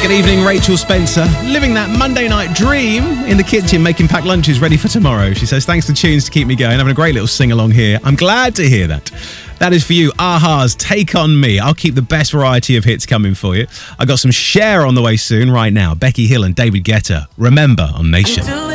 Good evening, Rachel Spencer. Living that Monday night dream in the kitchen, making packed lunches ready for tomorrow. She says, thanks for tunes to keep me going. Having a great little sing-along here. I'm glad to hear that. That is for you, Aha's Take On Me. I'll keep the best variety of hits coming for you. I got some Cher on the way soon right now. Becky Hill and David Guetta. Remember on Nation.